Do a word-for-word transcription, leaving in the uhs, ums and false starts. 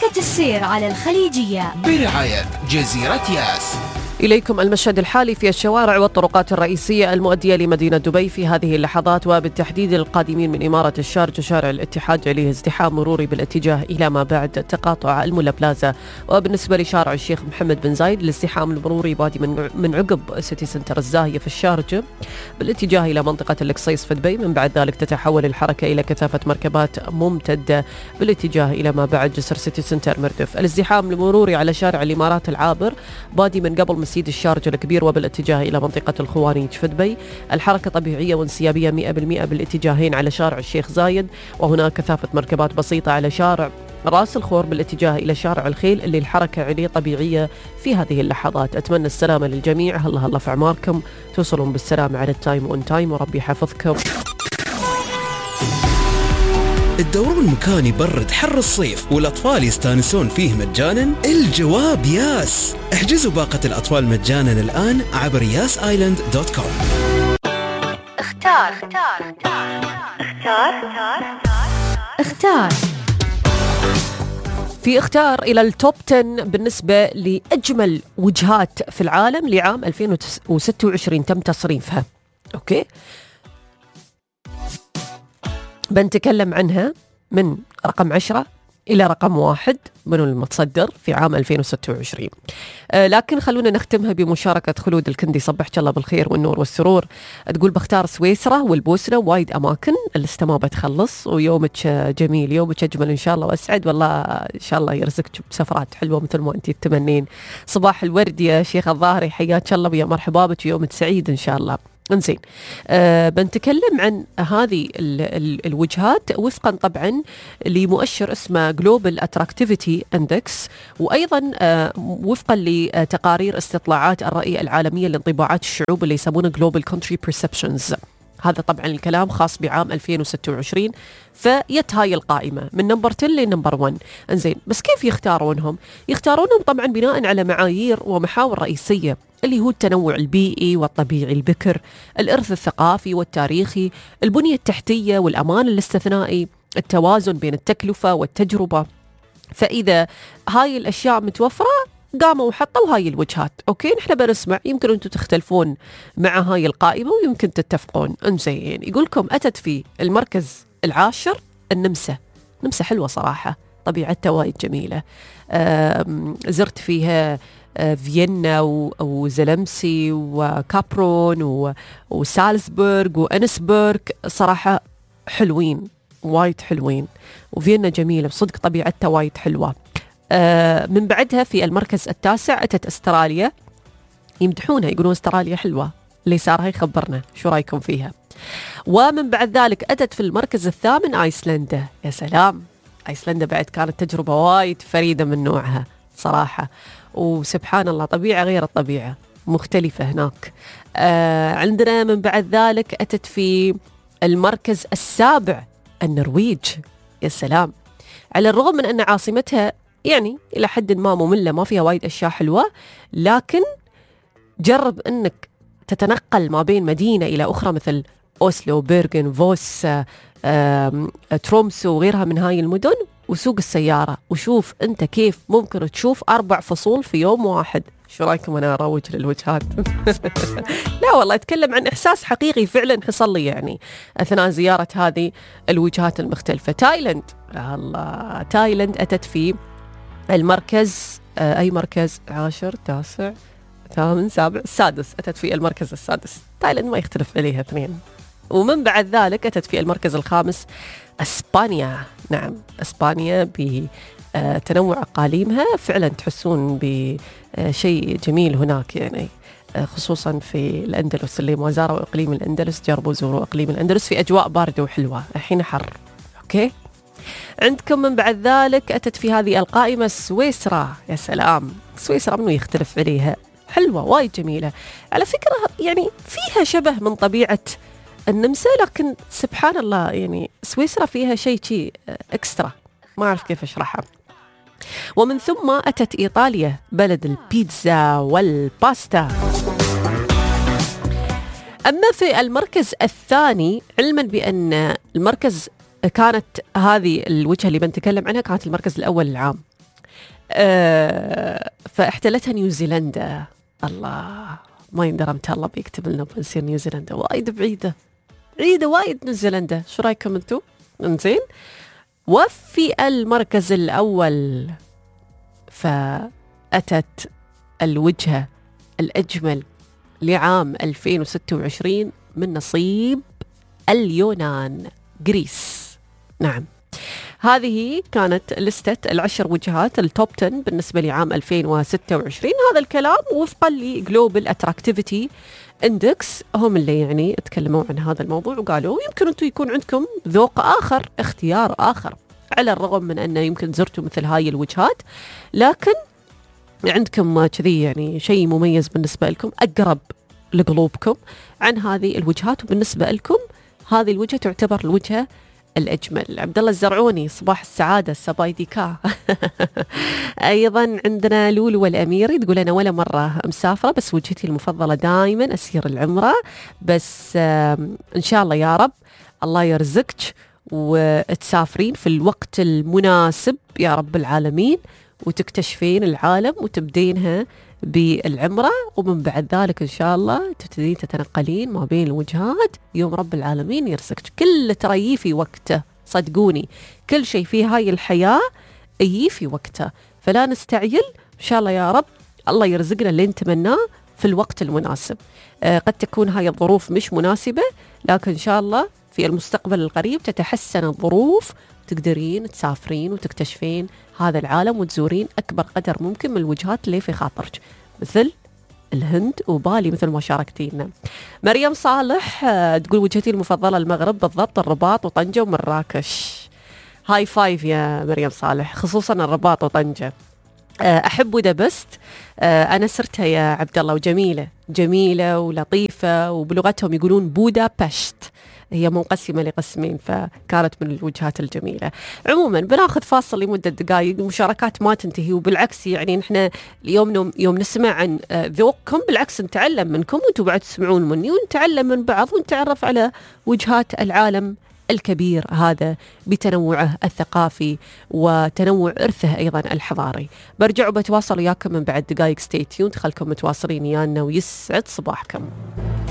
حركة السير على الخليجية برعاية جزيرة ياس. إليكم المشهد الحالي في الشوارع والطرقات الرئيسية المؤدية لمدينة دبي في هذه اللحظات، وبالتحديد القادمين من إمارة الشارجة شارع الاتحاد عليه ازدحام مروري بالاتجاه إلى ما بعد تقاطع الملا بلازا. وبالنسبة لشارع الشيخ محمد بن زايد الازدحام المروري بادي من من عقب سيتي سنتر الزاهية في الشارجة بالاتجاه إلى منطقة القصيص في دبي. من بعد ذلك تتحول الحركة إلى كثافة مركبات ممتدة بالاتجاه إلى ما بعد جسر سيتي سنتر مردف. الازدحام المروري على شارع الإمارات العابر بادي من قبل مسجد الشارجة الكبير وبالاتجاه إلى منطقة الخوانيج في دبي. الحركة طبيعية وانسيابية مئة بالمئة بالاتجاهين على شارع الشيخ زايد، وهناك كثافة مركبات بسيطة على شارع راس الخور بالاتجاه إلى شارع الخيل اللي الحركة عليه طبيعية في هذه اللحظات. أتمنى السلامة للجميع، هلا هلا في عماركم، توصلون بالسلامة على التايم وان تايم، وربي يحفظكم. الدورون مكان يبرد حر الصيف والأطفال يستانسون فيه مجانا؟ الجواب ياس. احجزوا باقة الأطفال مجانا الآن عبر ياس آيلاند دوت كوم. اختار اختار اختار اختار في اختار إلى التوب عشرة بالنسبة لأجمل وجهات في العالم لعام ألفين وستة وعشرين تم تصنيفها. أوكي، بنتكلم عنها من رقم عشرة إلى رقم واحد منو المتصدر في عام ألفين وستة وعشرين. آه لكن خلونا نختمها بمشاركة خلود الكندي، صبحك الله بالخير والنور والسرور. تقول بختار سويسرا والبوسنة، وايد أماكن لسه ما بتخلص، ويومك جميل، يومك أجمل إن شاء الله وأسعد، والله إن شاء الله يرزقك بسفرات حلوة مثل ما أنتي تتمنين. صباح الورد يا شيخ الظاهري، حياك الله ويا مرحبا بك، ويومك سعيد إن شاء الله. انزين، أه بنتكلم عن هذه ال ال الوجهات وفقا طبعا لمؤشر اسمه Global Attractivity Index، وأيضا أه وفقا لتقارير استطلاعات الرأي العالمية لانطباعات الشعوب اللي يسمونه Global Country Perceptions. هذا طبعا الكلام خاص بعام ألفين وستة وعشرين، فيت هاي القائمة من نمبر عشرة لنمبر واحد. انزين، بس كيف يختارونهم؟ يختارونهم طبعا بناء على معايير ومحاور رئيسية، اللي هو التنوع البيئي والطبيعي البكر، الإرث الثقافي والتاريخي، البنية التحتية والأمان الاستثنائي، التوازن بين التكلفة والتجربة. فإذا هاي الأشياء متوفرة قاموا وحطوا هاي الوجهات. أوكي، نحن بنسمع، يمكن أنتم تختلفون مع هاي القائمة ويمكن تتفقون. انزين، يقولكم أتت في المركز العاشر النمسا. نمسا حلوة صراحة، طبيعتها وايد جميلة. زرت فيها فيينا وزلمسي وكابرون وسالزبورغ وأنسبورغ، صراحة حلوين، وايد حلوين، وفيينا جميلة بصدق، طبيعتها وايد حلوة. آه من بعدها في المركز التاسع أتت أستراليا، يمدحونها يقولون أستراليا حلوة، اللي صار هاي خبرنا شو رأيكم فيها. ومن بعد ذلك أتت في المركز الثامن أيسلندا. يا سلام، أيسلندا بعد كانت تجربة وايد فريدة من نوعها صراحة، وسبحان الله طبيعة غير الطبيعة، مختلفة هناك. آه عندنا من بعد ذلك أتت في المركز السابع النرويج. يا سلام، على الرغم من أن عاصمتها يعني إلى حد ما مملة، ما فيها وايد أشياء حلوة، لكن جرب أنك تتنقل ما بين مدينة إلى أخرى مثل أوسلو، بيرغن، فوس، ترومسو وغيرها من هاي المدن، وسوق السيارة، وشوف أنت كيف ممكن تشوف أربع فصول في يوم واحد. شو رأيكم أنا أروج للوجهات؟ لا والله، أتكلم عن إحساس حقيقي فعلا حصل لي يعني أثناء زيارة هذه الوجهات المختلفة. تايلاند، الله، تايلاند أتت في المركز آه أي مركز؟ عاشر، تاسع، ثامن، سابع، السادس. أتت في المركز السادس. تايلاند ما يختلف عليها اثنين. ومن بعد ذلك أتت في المركز الخامس أسبانيا. نعم، أسبانيا بتنوع أقاليمها فعلا تحسون بشيء جميل هناك، يعني خصوصا في الأندلس، اللي ما زاروا إقليم الأندلس جربوا زوروا إقليم الأندلس، في أجواء باردة وحلوة، الحين حر. أوكي، عندكم من بعد ذلك أتت في هذه القائمة سويسرا. يا سلام، سويسرا منو يختلف عليها، حلوة وايد جميلة على فكرة، يعني فيها شبه من طبيعة النمسا، لكن سبحان الله يعني سويسرا فيها شيء شيء اكسترا، ما أعرف كيف أشرحها. ومن ثم أتت إيطاليا، بلد البيتزا والباستا. أما في المركز الثاني، علما بأن المركز كانت هذه الوجهة اللي بنتكلم عنها كانت المركز الأول العام، أه فاحتلتها نيوزيلندا. الله، ما يندرى متى الله بيكتب لنا بنصير نيوزيلندا، وايد بعيدة بعيدة وايد نيوزيلندا. شو رايكم انتو؟ انزين، وفي المركز الأول فأتت الوجهة الأجمل لعام ألفين وستة وعشرين من نصيب اليونان، غريس. نعم، هذه كانت لستة العشر وجهات التوب عشرة بالنسبة لعام ألفين وستة وعشرين. هذا الكلام وفقا لجلوبال اتراكتيفيتي اندكس، هم اللي يعني تكلموا عن هذا الموضوع وقالوا يمكن أنتم يكون عندكم ذوق آخر، اختيار آخر، على الرغم من أنه يمكن زرتوا مثل هاي الوجهات، لكن عندكم كذي يعني شيء مميز بالنسبة لكم، أقرب لقلوبكم عن هذه الوجهات، وبالنسبة لكم هذه الوجهة تعتبر الوجهة الأجمل. عبد الله الزرعوني، صباح السعادة، سبايديكا. أيضا عندنا لولو والأميري، تقول أنا ولا مرة مسافرة، بس وجهتي المفضلة دائما أسير العمرة، بس إن شاء الله يا رب الله يرزقك وتسافرين في الوقت المناسب يا رب العالمين، وتكتشفين العالم وتبدينها بالعمرة، ومن بعد ذلك إن شاء الله تبتدين تتنقلين ما بين الوجهات يوم رب العالمين يرزقك. كل ترى يجي في وقته، صدقوني كل شيء في هاي الحياة يجي في وقته، فلا نستعجل. إن شاء الله يا رب الله يرزقنا اللي نتمناه في الوقت المناسب. آه قد تكون هاي الظروف مش مناسبة، لكن إن شاء الله في المستقبل القريب تتحسن الظروف، تقدرين تسافرين وتكتشفين هذا العالم وتزورين أكبر قدر ممكن من الوجهات اللي في خاطرك، مثل الهند وبالي مثل ما شاركتينا. مريم صالح تقول وجهتي المفضلة المغرب، بالضبط الرباط وطنجة ومراكش. هاي فايف يا مريم صالح، خصوصا الرباط وطنجة أحب ودبست. أنا سرتها يا عبد الله، وجميلة جميلة ولطيفة، وبلغتهم يقولون بودابشت، هي منقسمة لقسمين، فكانت من الوجهات الجميلة. عموما بناخذ فاصل لمدة دقائق، المشاركات ما تنتهي، وبالعكس يعني نحن اليوم يوم نسمع عن ذوقكم بالعكس نتعلم منكم، وانتم بعد تسمعون مني ونتعلم من بعض، ونتعرف على وجهات العالم الكبير هذا بتنوعه الثقافي وتنوع إرثه أيضا الحضاري. برجع وبتواصل وياكم من بعد دقائق، ستي تيوند، خلكم متواصلين يانا ويسعد صباحكم.